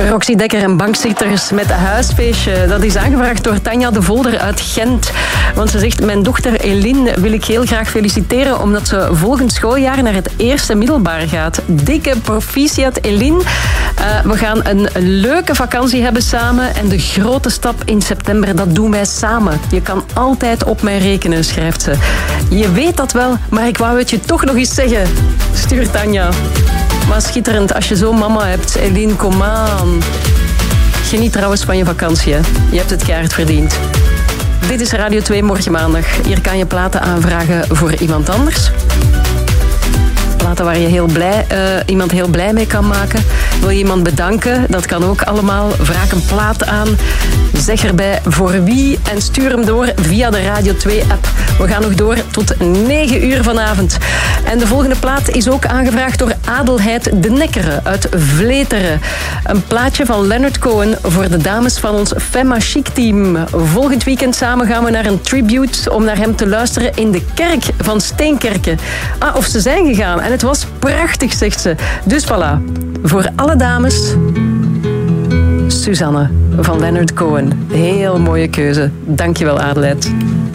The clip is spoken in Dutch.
Roxy Dekker en bankzitters met huisfeestje. Dat is aangevraagd door Tanja de Volder uit Gent. Want ze zegt, mijn dochter Eline wil ik heel graag feliciteren omdat ze volgend schooljaar naar het eerste middelbaar gaat. Dikke proficiat Eline. We gaan een leuke vakantie hebben samen en de grote stap in september, dat doen wij samen. Je kan altijd op mij rekenen, schrijft ze. Je weet dat wel, maar ik wou het je toch nog eens zeggen. Stuur Tanja. Maar schitterend, als je zo'n mama hebt. Eline, kom aan. Geniet trouwens van je vakantie. Hè. Je hebt het keihard verdiend. Dit is Radio 2 morgen maandag. Hier kan je platen aanvragen voor iemand anders. Platen waar je iemand heel blij mee kan maken. Wil je iemand bedanken? Dat kan ook allemaal. Vraag een plaat aan. Zeg erbij voor wie en stuur hem door via de Radio 2-app. We gaan nog door tot 9 uur vanavond. En de volgende plaat is ook aangevraagd door Adelheid de Nekkere uit Vleteren. Een plaatje van Leonard Cohen voor de dames van ons Femma Chic team. Volgend weekend samen gaan we naar een tribute om naar hem te luisteren in de kerk van Steenkerken. Of ze zijn gegaan en het was prachtig, zegt ze. Dus voilà, voor alle dames, Suzanne van Leonard Cohen. Heel mooie keuze. Dankjewel, Adelheid.